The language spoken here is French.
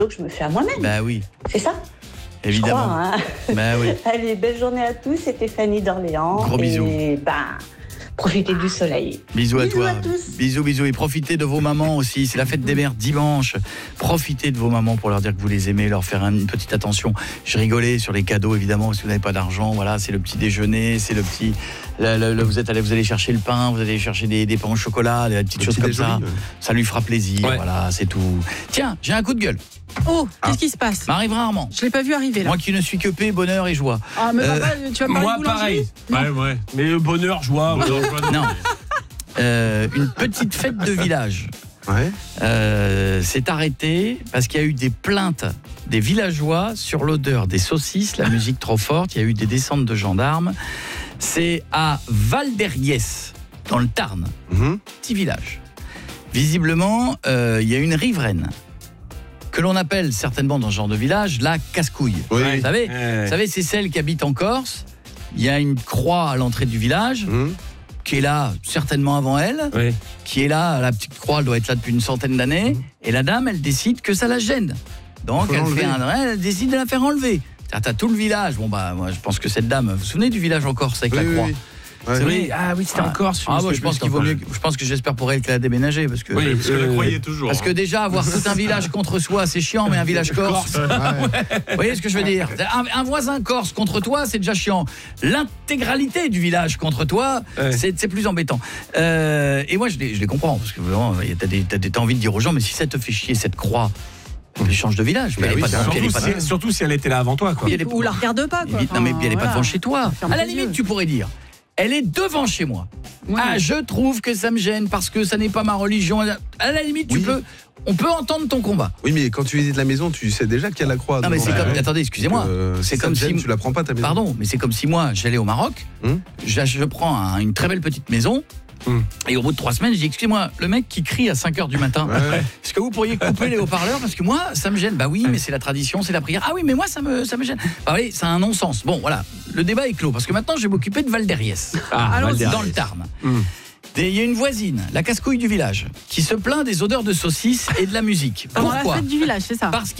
Donc je me fais à moi-même. Bah oui. C'est ça ? Évidemment. Je crois, hein. Bah oui. Allez, belle journée à tous. C'était Fanny d'Orléans. Gros bisous. Et profitez du soleil. Bisous à toi. À tous. Bisous. Et profitez de vos mamans aussi. C'est la fête des mères dimanche. Profitez de vos mamans pour leur dire que vous les aimez, leur faire une petite attention. Je rigolais sur les cadeaux, évidemment, si vous n'avez pas d'argent. Voilà, c'est le petit déjeuner, c'est le petit. Vous allez chercher le pain, vous allez chercher des pains au chocolat, des petites choses comme ça. Ça lui fera plaisir. Ouais. Voilà, c'est tout. Tiens, j'ai un coup de gueule. Oh, qu'est-ce qui se passe ? M'arrive rarement. Je l'ai pas vu arriver là. Moi qui ne suis que paix, bonheur et joie. Ah mais papa, tu vas parler moi de boulangerie ? pareil. Ouais. Mais bonheur, joie. Non. Une petite fête de village. Ouais. S'est arrêtée parce qu'il y a eu des plaintes des villageois sur l'odeur des saucisses, la musique trop forte. Il y a eu des descentes de gendarmes. C'est à Val-d'Herriès, dans le Tarn. Petit village. Visiblement, il y a une riveraine que l'on appelle certainement dans ce genre de village la casse-couille. Oui. Vous savez, c'est celle qui habite en Corse. Il y a une croix à l'entrée du village qui est là certainement avant elle, qui est là, la petite croix, elle doit être là depuis une centaine d'années, et la dame, elle décide que ça la gêne. Donc elle décide de la faire enlever. T'as tout le village. Bon moi je pense que cette dame, vous vous souvenez du village en Corse avec la croix ? Ouais. C'est vrai. Ah oui, c'était en Corse. Je pense qu'il vaut mieux. Je pense que j'espère pour elle qu'elle a déménagé parce que. Oui, parce que je la croyais toujours. Parce que déjà avoir tout un village contre soi, c'est chiant, mais un village corse. Vous voyez ce que je veux dire ? Un voisin corse contre toi, c'est déjà chiant. L'intégralité du village contre toi, c'est plus embêtant. Et moi, je les comprends parce que vraiment, t'as envie de dire aux gens, mais si ça te fait chier cette croix. Elle change de village. Surtout si elle était là avant toi. Quoi. Ou la regarde pas. Quoi. Non, mais elle n'est pas devant chez toi. À la limite, tu pourrais dire, elle est devant chez moi. Ouais. Ah, je trouve que ça me gêne parce que ça n'est pas ma religion. À la limite, on peut entendre ton combat. Oui, mais quand tu visites la maison, tu sais déjà qu'il y a la croix. Non, mais c'est comme. Attendez, excusez-moi. C'est comme si tu la prends pas ta maison. Pardon, mais c'est comme si moi, j'allais au Maroc. Je prends une très belle petite maison. Et au bout de 3 semaines, je dis excusez-moi, le mec qui crie à 5h du matin, est-ce que vous pourriez couper les haut-parleurs parce que moi ça me gêne. Bah oui, mais c'est la tradition, c'est la prière. Ah oui, mais moi ça me gêne. Bah oui, c'est un non-sens. Bon voilà, le débat est clos parce que maintenant je vais m'occuper de Val-d'Herriès. Dans le Tarn. Il y a une voisine, la casse-couille du village, qui se plaint des odeurs de saucisses et de la musique. Pendant la fête du village, c'est ça. Parce